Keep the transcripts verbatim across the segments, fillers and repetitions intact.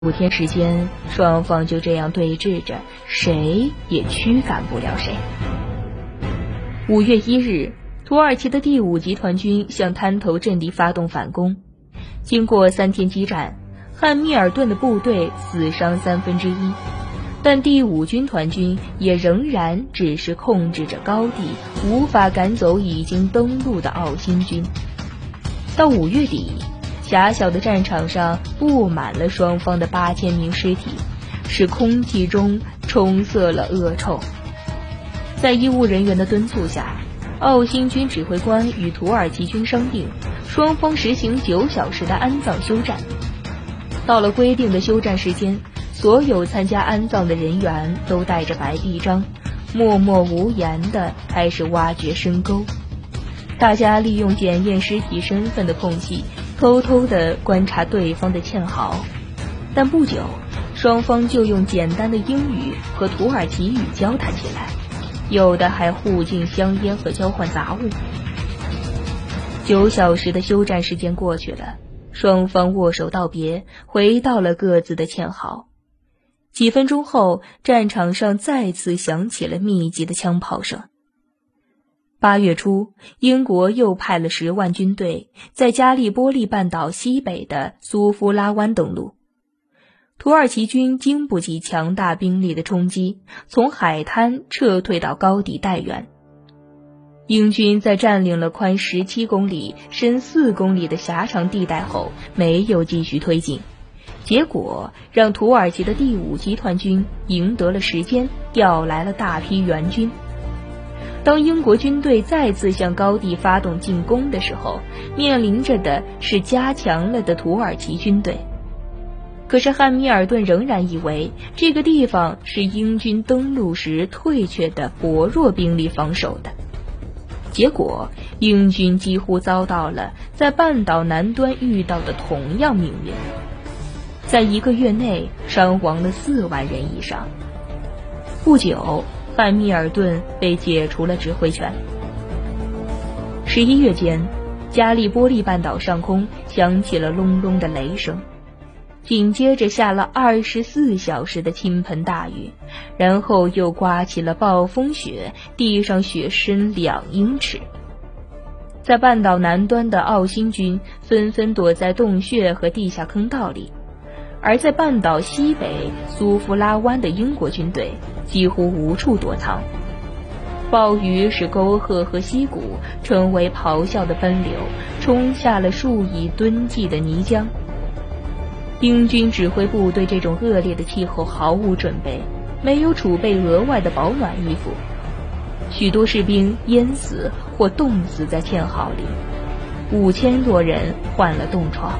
五天时间，双方就这样对峙着，谁也驱赶不了谁。五月一日，土耳其的第五集团军向滩头阵地发动反攻。经过三天激战，汉密尔顿的部队死伤三分之一，但第五军团军也仍然只是控制着高地，无法赶走已经登陆的奥辛军。到五月底，狭小的战场上布满了双方的八千名尸体，使空气中充塞了恶臭。在医务人员的敦促下，奥辛军指挥官与土耳其军商定，双方实行九小时的安葬休战。到了规定的休战时间，所有参加安葬的人员都带着白臂章，默默无言地开始挖掘深沟。大家利用检验尸体身份的空隙，偷偷地观察对方的堑壕。但不久，双方就用简单的英语和土耳其语交谈起来，有的还互敬香烟和交换杂物。九小时的休战时间过去了，双方握手道别，回到了各自的堑壕。几分钟后，战场上再次响起了密集的枪炮声。八月初，英国又派了十万军队在加利波利半岛西北的苏夫拉湾登陆。土耳其军经不起强大兵力的冲击，从海滩撤退到高地待援。英军在占领了宽十七公里、深四公里的狭长地带后，没有继续推进，结果让土耳其的第五集团军赢得了时间，调来了大批援军。当英国军队再次向高地发动进攻的时候，面临着的是加强了的土耳其军队。可是汉密尔顿仍然以为这个地方是英军登陆时退却的薄弱兵力防守的，结果英军几乎遭到了在半岛南端遇到的同样命运，在一个月内伤亡了四万人以上。不久，汉密尔顿被解除了指挥权。十一月间，加利波利半岛上空响起了隆隆的雷声，紧接着下了二十四小时的倾盆大雨，然后又刮起了暴风雪，地上雪深两英尺。在半岛南端的奥辛军纷纷躲在洞穴和地下坑道里，而在半岛西北苏夫拉湾的英国军队几乎无处躲藏。暴雨使沟壑和溪谷成为咆哮的奔流，冲下了数以吨计的泥浆。英军指挥部对这种恶劣的气候毫无准备，没有储备额外的保暖衣服，许多士兵淹死或冻死在堑壕里，五千多人患了冻疮。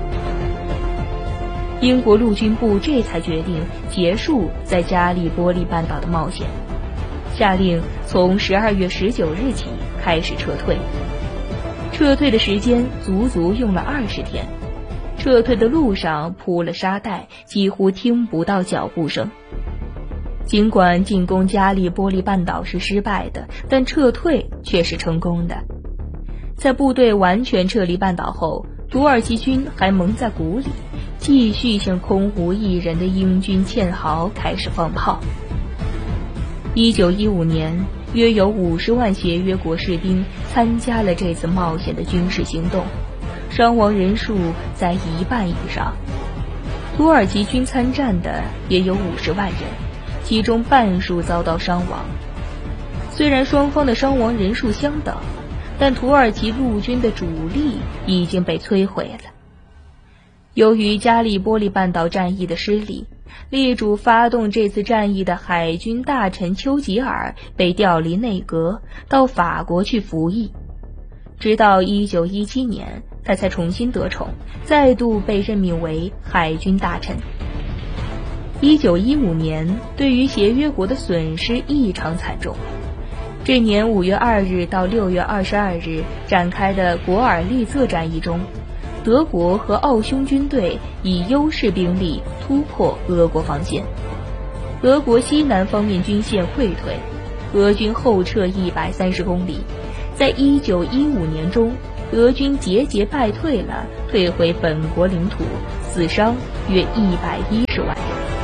英国陆军部这才决定结束在加利波利半岛的冒险，下令从十二月十九日起开始撤退。撤退的时间足足用了二十天，撤退的路上铺了沙袋，几乎听不到脚步声。尽管进攻加利波利半岛是失败的，但撤退却是成功的。在部队完全撤离半岛后，土耳其军还蒙在鼓里，继续向空无一人的英军堑壕开始放炮。一九一五年，约有五十万协约国士兵参加了这次冒险的军事行动，伤亡人数在一半以上。土耳其军参战的也有五十万人，其中半数遭到伤亡。虽然双方的伤亡人数相等，但土耳其陆军的主力已经被摧毁了。由于加利波利半岛战役的失利，力主发动这次战役的海军大臣丘吉尔被调离内阁，到法国去服役。直到一九一七年，他才重新得宠，再度被任命为海军大臣。一九一五年，对于协约国的损失异常惨重。这年五月二日到六月二十二日展开的果尔利策战役中，德国和奥匈军队以优势兵力突破俄国防线，俄国西南方面军线溃退，俄军后撤一百三十公里。在一九一五年中，俄军节节败退了，退回本国领土死伤约一百一十万人。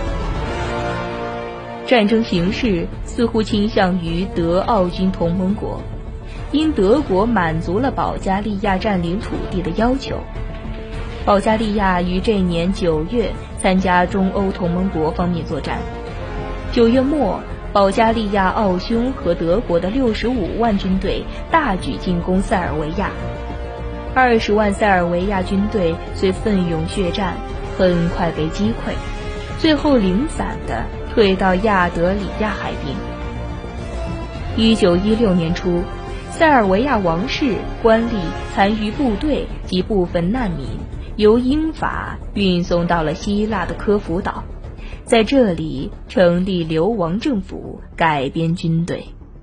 战争形势似乎倾向于德奥军同盟国，因德国满足了保加利亚占领土地的要求，保加利亚于这年九月参加中欧同盟国方面作战。九月末，保加利亚奥匈和德国的六十五万军队大举进攻塞尔维亚。二十万塞尔维亚军队虽奋勇血战，很快被击溃，最后零散地退到亚得里亚海滨。一九一六年初，塞尔维亚王室、官吏、残余部队及部分难民由英法运送到了希腊的科孚岛，在这里成立流亡政府，改编军队。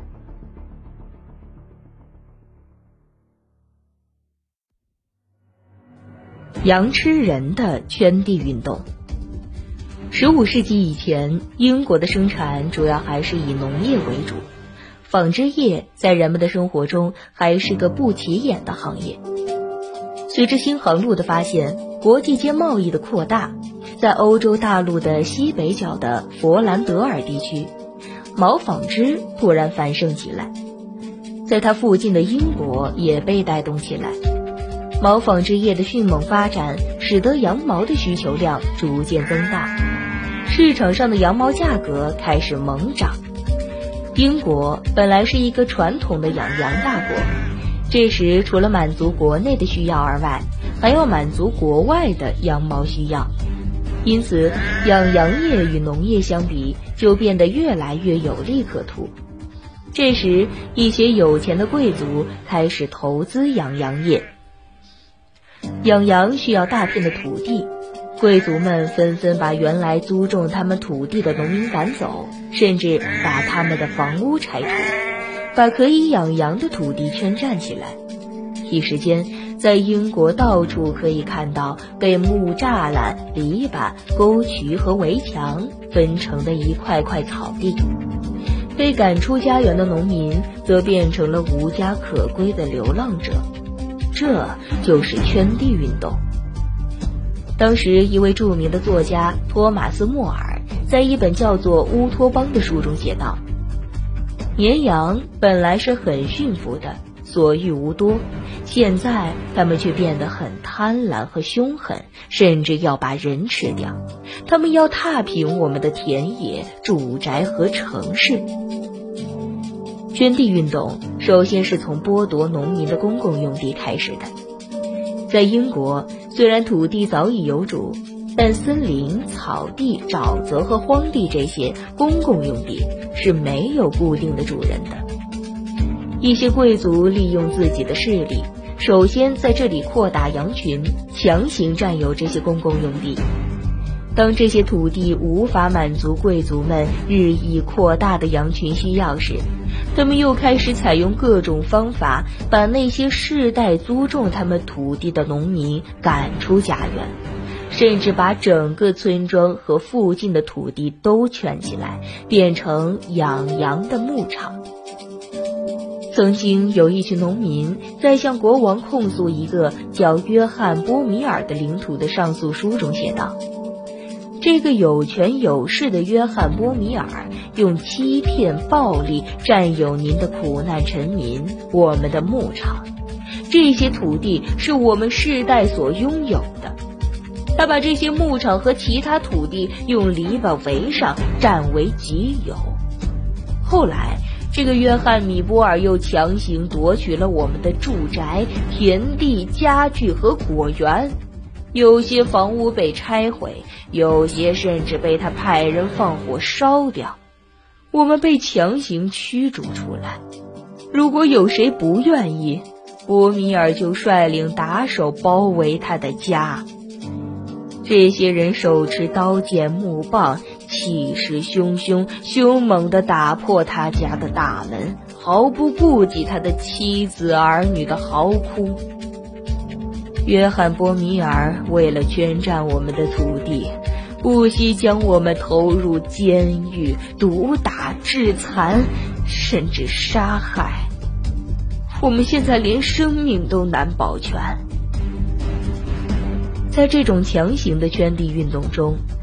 羊吃人的圈地运动。十五世纪以前，英国的生产主要还是以农业为主，纺织业在人们的生活中还是个不起眼的行业。随着新航路的发现，国际间贸易的扩大，在欧洲大陆的西北角的佛兰德尔地区，毛纺织突然繁盛起来，在它附近的英国也被带动起来。毛纺织业的迅猛发展使得羊毛的需求量逐渐增大，市场上的羊毛价格开始猛涨。英国本来是一个传统的养羊大国，这时除了满足国内的需要而外，还要满足国外的羊毛需要，因此养羊业与农业相比就变得越来越有利可图。这时一些有钱的贵族开始投资养羊业。养羊需要大片的土地，贵族们纷纷把原来租种他们土地的农民赶走，甚至把他们的房屋拆除，把可以养羊的土地圈占起来。一时间，在英国到处可以看到被木栅栏、篱笆、沟渠和围墙分成的一块块草地。被赶出家园的农民则变成了无家可归的流浪者。这就是圈地运动。当时一位著名的作家托马斯·莫尔在一本叫做《乌托邦》的书中写道，绵羊本来是很驯服的，所欲无多，现在它们却变得很贪婪和凶狠，甚至要把人吃掉。它们要踏平我们的田野、住宅和城市。圈地运动首先是从剥夺农民的公共用地开始的。在英国，虽然土地早已有主，但森林、草地、沼泽和荒地这些公共用地是没有固定的主人的。一些贵族利用自己的势力，首先在这里扩大羊群，强行占有这些公共用地。当这些土地无法满足贵族们日益扩大的羊群需要时，他们又开始采用各种方法，把那些世代租种他们土地的农民赶出家园，甚至把整个村庄和附近的土地都圈起来，变成养羊的牧场。曾经有一群农民在向国王控诉一个叫约翰·波米尔的领土的上诉书中写道，这个有权有势的约翰·波米尔用欺骗、暴力占有您的苦难臣民，我们的牧场。这些土地是我们世代所拥有的。他把这些牧场和其他土地用篱笆围上，占为己有。后来，这个约翰·米波尔又强行夺取了我们的住宅、田地、家具和果园。有些房屋被拆毁，有些甚至被他派人放火烧掉。我们被强行驱逐出来。如果有谁不愿意，波米尔就率领打手包围他的家。这些人手持刀剑木棒，气势汹汹，凶猛地打破他家的大门，毫不顾及他的妻子儿女的嚎哭。约翰·波米尔为了圈占我们的土地，不惜将我们投入监狱、毒打、致残，甚至杀害。我们现在连生命都难保全。 在这种强行的圈地运动中，